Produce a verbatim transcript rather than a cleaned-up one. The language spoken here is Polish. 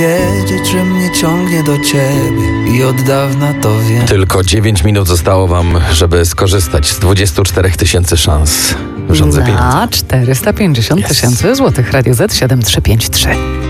wiedzieć, że mnie ciągnie do ciebie i od dawna to wiem. Tylko dziewięć minut zostało wam, żeby skorzystać z dwudziestu czterech tysięcy szans w rządze pieniądza. Na czterysta pięćdziesiąt Yes. tysięcy złotych. Radio Z siedem trzy pięć trzy.